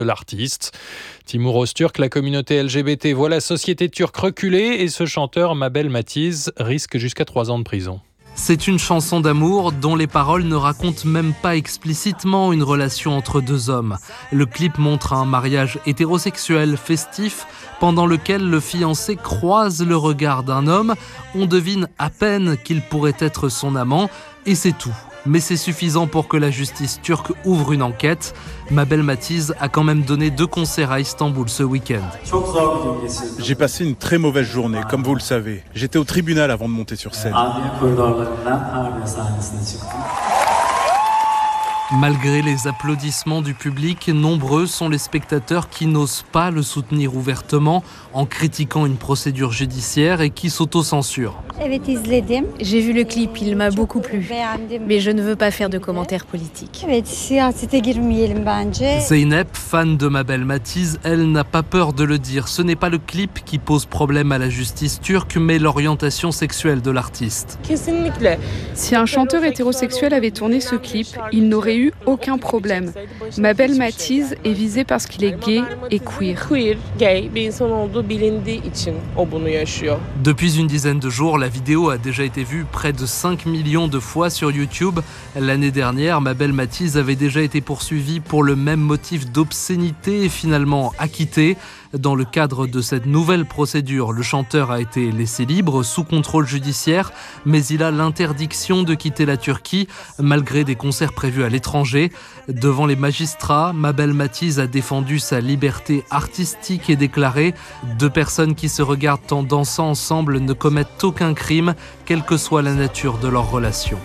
de l'artiste. Timur Öztürk, la communauté LGBT voit la société turque reculer et ce chanteur Mabel Matiz risque jusqu'à 3 ans de prison. C'est une chanson d'amour dont les paroles ne racontent même pas explicitement une relation entre deux hommes. Le clip montre un mariage hétérosexuel festif pendant lequel le fiancé croise le regard d'un homme. On devine à peine qu'il pourrait être son amant et c'est tout. Mais c'est suffisant pour que la justice turque ouvre une enquête. Mabel Matiz a quand même donné 2 concerts à Istanbul ce week-end. J'ai passé une très mauvaise journée, comme vous le savez. J'étais au tribunal avant de monter sur scène. Malgré les applaudissements du public, nombreux sont les spectateurs qui n'osent pas le soutenir ouvertement en critiquant une procédure judiciaire et qui s'autocensurent. J'ai vu le clip, il m'a beaucoup plu, mais je ne veux pas faire de commentaires politiques. Zeynep, fan de Mabel Matiz, elle n'a pas peur de le dire. Ce n'est pas le clip qui pose problème à la justice turque, mais l'orientation sexuelle de l'artiste. Si un chanteur hétérosexuel avait tourné ce clip, il n'aurait eu aucun problème. Mabel Matiz est visé parce qu'il est gay et queer. Depuis une dizaine de jours, la vidéo a déjà été vue près de 5 millions de fois sur YouTube. L'année dernière, Mabel Matiz avait déjà été poursuivie pour le même motif d'obscénité et finalement acquittée. Dans le cadre de cette nouvelle procédure, le chanteur a été laissé libre sous contrôle judiciaire, mais il a l'interdiction de quitter la Turquie malgré des concerts prévus à l'étranger. Devant les magistrats, Mabel Matiz a défendu sa liberté artistique et déclaré « 2 personnes qui se regardent en dansant ensemble ne commettent aucun crime, quelle que soit la nature de leur relation ».